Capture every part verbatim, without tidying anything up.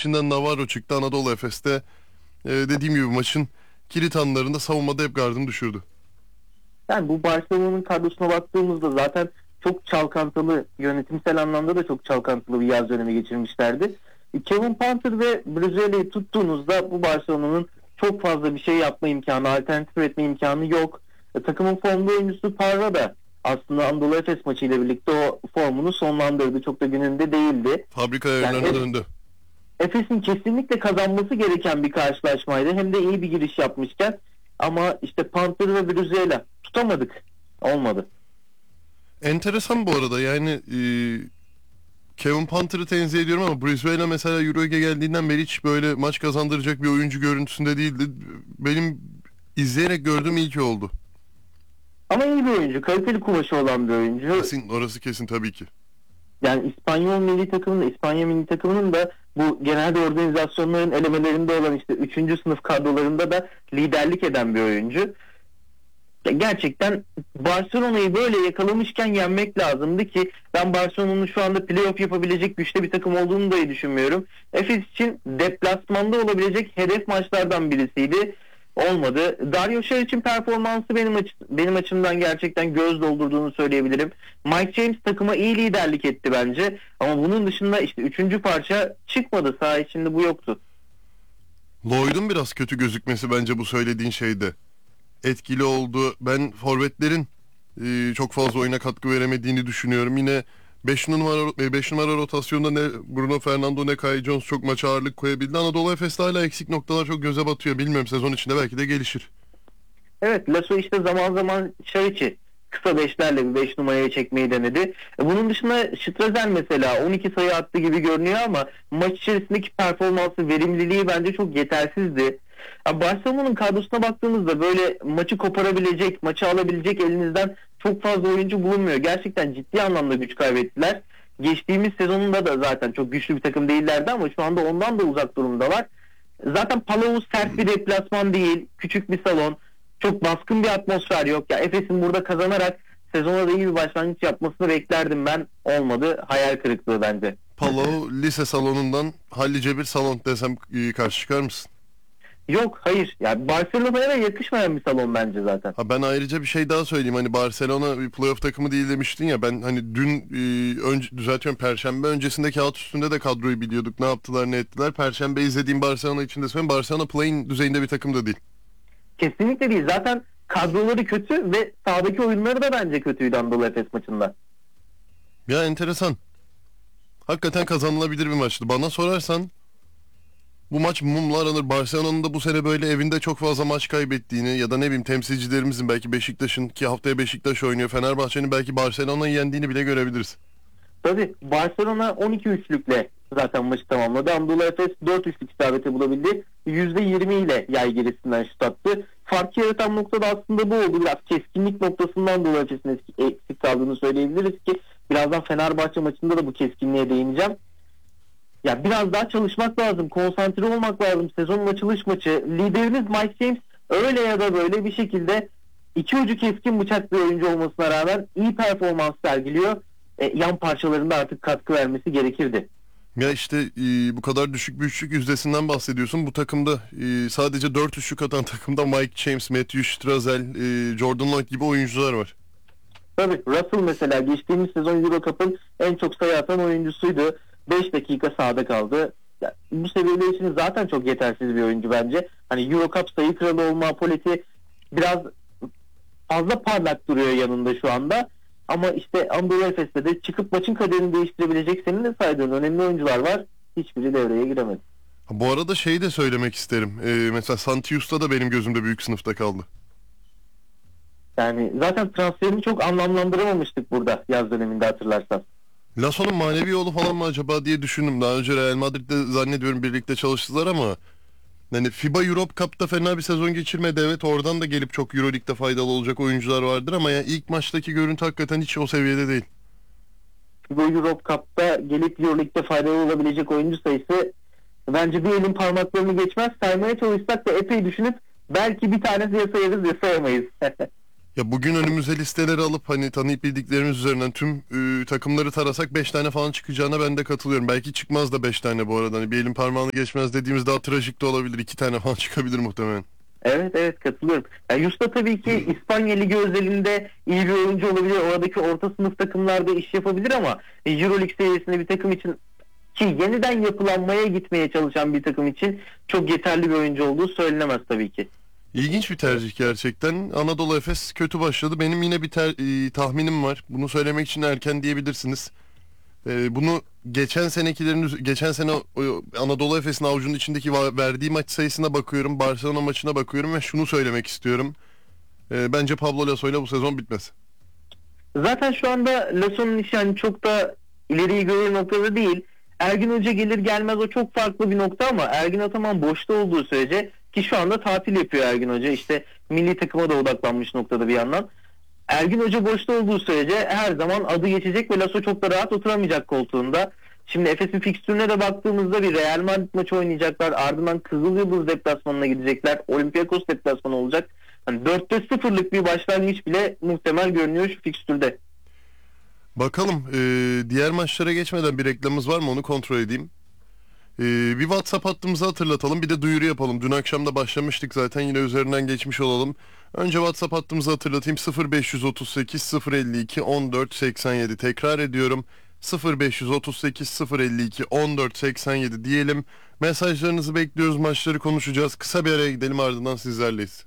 içinden Navarro çıktı Anadolu Efes'te. Ee, dediğim gibi maçın kilit anlarında savunmada hep gardını düşürdü. Yani bu Barcelona'nın kadrosuna baktığımızda zaten çok çalkantılı, yönetimsel anlamda da çok çalkantılı bir yaz dönemi geçirmişlerdi. Kevin Panther ve Bruzeli'yi tuttuğunuzda bu Barcelona'nın çok fazla bir şey yapma imkanı, alternatif üretme imkanı yok. E, takımın formda oyuncusu Parra da aslında Anadolu Efes maçıyla birlikte o formunu sonlandırdı. Çok da gününde değildi. Fabrika ayarlarına yani, döndü. Efes'in kesinlikle kazanması gereken bir karşılaşmaydı. Hem de iyi bir giriş yapmışken. Ama işte Panther ve Bruzeli tutamadık. Olmadı. Enteresan bu arada yani e, Kevin Panther'ı tenzih ediyorum ama Brizuela mesela Euroleague'e geldiğinden beri hiç böyle maç kazandıracak bir oyuncu görüntüsünde değildi. Benim izleyerek gördüğüm iyi ki oldu. Ama iyi bir oyuncu. Kaliteli kumaşı olan bir oyuncu. Kesin, orası kesin tabii ki. Yani İspanyol milli takımının, İspanya milli takımının da bu genelde organizasyonların elemelerinde olan işte üçüncü sınıf kadrolarında da liderlik eden bir oyuncu. Gerçekten Barcelona'yı böyle yakalamışken yenmek lazımdı ki ben Barcelona'nın şu anda playoff yapabilecek güçte bir takım olduğunu da düşünmüyorum. Efes için deplasmanda olabilecek hedef maçlardan birisiydi. Olmadı. Dario Saric'in performansı benim açı, benim açımdan gerçekten göz doldurduğunu söyleyebilirim. Mike James takıma iyi liderlik etti bence. Ama bunun dışında işte üçüncü parça çıkmadı. Saha içinde bu yoktu. Lloyd'un biraz kötü gözükmesi bence bu söylediğin şeyde etkili oldu. Ben forvetlerin e, çok fazla oyuna katkı veremediğini düşünüyorum. Yine beş numara beş numara rotasyonda ne Bruno Fernando ne Kai Jones çok maça ağırlık koyabildi. Anadolu Efes'te hala eksik noktalar çok göze batıyor. Bilmiyorum, sezon içinde belki de gelişir. Evet, Lasso işte zaman zaman Saric'i kısa beşlerle bir beş numaraya çekmeyi denedi. Bunun dışında Strazel mesela on iki sayı attı gibi görünüyor ama maç içerisindeki performansı, verimliliği bence çok yetersizdi. Barcelona'nın kadrosuna baktığımızda böyle maçı koparabilecek, maçı alabilecek elinizden çok fazla oyuncu bulunmuyor. Gerçekten ciddi anlamda güç kaybettiler. Geçtiğimiz sezonunda da zaten çok güçlü bir takım değillerdi ama şu anda ondan da uzak durumdalar. Zaten Palau sert bir deplasman değil, küçük bir salon. Çok baskın bir atmosfer yok. Ya Efes'in burada kazanarak sezona da iyi bir başlangıç yapmasını beklerdim ben. Olmadı. Hayal kırıklığı bence. Palau lise salonundan hallice bir salon desem e, karşı çıkar mısın? Yok, hayır. Yani Barcelona'ya da yakışmayan bir salon bence zaten. Ha, ben ayrıca bir şey daha söyleyeyim. Hani Barcelona bir playoff takımı değil demiştin ya. Ben hani dün e, önce, düzeltiyorum, Perşembe öncesinde kağıt üstünde de kadroyu biliyorduk. Ne yaptılar ne ettiler. Perşembe izlediğim Barcelona için de söyleyeyim. Barcelona play'in düzeyinde bir takım da değil. Kesinlikle değil. Zaten kadroları kötü ve sahadaki oyunları da bence kötüydü Anadolu Efes maçında. Ya enteresan. Hakikaten kazanılabilir bir maçtı. Bana sorarsan bu maç mumla aranır. Barcelona'nın da bu sene böyle evinde çok fazla maç kaybettiğini ya da ne bileyim temsilcilerimizin, belki Beşiktaş'ın, ki haftaya Beşiktaş oynuyor, Fenerbahçe'nin belki Barcelona'yı yendiğini bile görebiliriz. Tabii Barcelona on iki üçlükle zaten maçı tamamladı. Anadolu Efes dört üçlük isabeti bulabildi. yüzde yirmi ile yay gerisinden şut attı. Fark yaratan nokta da aslında bu oldu. Biraz keskinlik noktasından dolayı Efes'in eksik kaldığını söyleyebiliriz ki birazdan Fenerbahçe maçında da bu keskinliğe değineceğim. Ya biraz daha çalışmak lazım, konsantre olmak lazım. Sezonun açılış maçı. Lideriniz Mike James öyle ya da böyle bir şekilde iki ucu keskin bıçak bir oyuncu olmasına rağmen iyi performans sergiliyor. E, yan parçalarında artık katkı vermesi gerekirdi. Ya işte e, bu kadar düşük bir üçlük yüzdesinden bahsediyorsun. Bu takımda e, sadece dört üçlük atan takımda Mike James, Matthew Strazel, e, Jordan Lloyd gibi oyuncular var. Tabii Russell mesela geçtiğimiz sezon Euro Cup'ın en çok sayı atan oyuncusuydu. beş dakika sahada kaldı. Ya, bu seviyeler için zaten çok yetersiz bir oyuncu bence. Hani Euro Cup sayı kralı olma apoliti biraz fazla parlak duruyor yanında şu anda. Ama işte Anadolu Efes'te de çıkıp maçın kaderini değiştirebilecek senin de saydığın önemli oyuncular var. Hiçbiri devreye giremedi. Ha, bu arada şeyi de söylemek isterim. E, mesela Santius'ta da benim gözümde büyük sınıfta kaldı. Yani zaten transferini çok anlamlandıramamıştık burada yaz döneminde, hatırlarsan. Lasso'nun manevi yolu falan mı acaba diye düşündüm. Daha önce Real Madrid'de zannediyorum birlikte çalıştılar ama yani FIBA Europe Cup'ta fena bir sezon geçirmedi. Evet, oradan da gelip çok Euroleague'de faydalı olacak oyuncular vardır ama ya ilk maçtaki görüntü hakikaten hiç o seviyede değil. Bu Europe Cup'ta gelip Euroleague'de faydalı olabilecek oyuncu sayısı bence bir elin parmaklarını geçmez. Saymaya çalışsak da epey düşünüp belki bir tanesi ya sayarız ya sayamayız. Ya bugün önümüze listeleri alıp hani tanıyıp bildiklerimiz üzerinden tüm e, takımları tarasak beş tane falan çıkacağına ben de katılıyorum. Belki çıkmaz da beş tane bu arada. Hani bir elin parmağını geçmez dediğimiz daha trajik de olabilir. iki tane falan çıkabilir muhtemelen. Evet evet katılıyorum. Yani Yusta tabii ki İspanya Ligi özelinde iyi bir oyuncu olabilir. Oradaki orta sınıf takımlarda iş yapabilir ama Euroleague seviyesinde bir takım için, ki yeniden yapılanmaya gitmeye çalışan bir takım için çok yeterli bir oyuncu olduğu söylenemez tabii ki. İlginç bir tercih gerçekten. Anadolu Efes kötü başladı. Benim yine bir ter- e, tahminim var. Bunu söylemek için erken diyebilirsiniz. E, bunu geçen senekilerin üz- geçen sene o- Anadolu Efes'in avucunun içindeki va- verdiği maç sayısına bakıyorum. Barcelona maçına bakıyorum ve şunu söylemek istiyorum. E, bence Pablo Laso'yla bu sezon bitmez. Zaten şu anda Lasso'nun işi yani çok da ileriyi görür noktada değil. Ergin Hoca gelir gelmez o çok farklı bir nokta ama Ergin Ataman boşta olduğu sürece, ki şu anda tatil yapıyor Ergin Hoca, işte milli takıma da odaklanmış noktada bir yandan. Ergin Hoca boşta olduğu sürece her zaman adı geçecek ve Lasso çok da rahat oturamayacak koltuğunda. Şimdi Efes'in fikstürüne de baktığımızda bir Real Madrid maçı oynayacaklar. Ardından Kızılyıldız deplasmanına gidecekler. Olympiakos deplasmanı olacak. Hani dörtte sıfırlık bir başlangıç bile muhtemel görünüyor şu fikstürde. Bakalım e, diğer maçlara geçmeden bir reklamımız var mı onu kontrol edeyim. E, bir WhatsApp hattımızı hatırlatalım, bir de duyuru yapalım. Dün akşam da başlamıştık zaten, yine üzerinden geçmiş olalım. Önce WhatsApp hattımızı hatırlatayım: sıfır beş otuz sekiz sıfır elli iki on dört seksen yedi. Tekrar ediyorum, sıfır beş otuz sekiz sıfır elli iki on dört seksen yedi diyelim. Mesajlarınızı bekliyoruz, maçları konuşacağız. Kısa bir araya gidelim, ardından sizlerleyiz.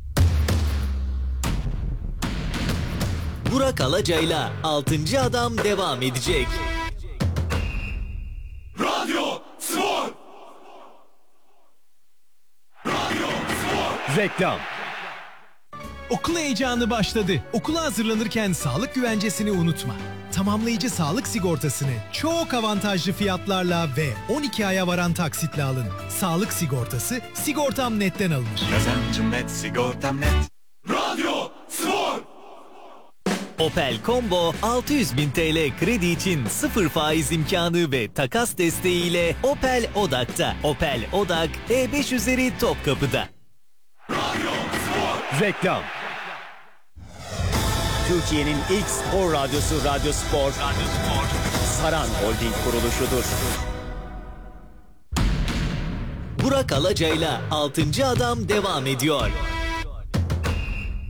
Burak Alacay'la altıncı Adam devam edecek. Radyo Spor. Radyo Spor. Reklam. Okul heyecanı başladı. Okula hazırlanırken sağlık güvencesini unutma. Tamamlayıcı sağlık sigortasını çok avantajlı fiyatlarla ve on iki aya varan taksitle alın. Sağlık sigortası Sigortam Net'ten alınır. Kazancım net, sigortam net. Radyo Spor. Opel Combo altı yüz bin T L kredi için sıfır faiz imkanı ve takas desteğiyle Opel Odak'ta. Opel Odak E beş üzeri Topkapı'da. Radyo Spor. Reklam. Türkiye'nin ilk spor radyosu Radyo Spor, Radyo Spor. Saran Holding kuruluşudur. Burak Alacay'la altıncı Adam devam ediyor.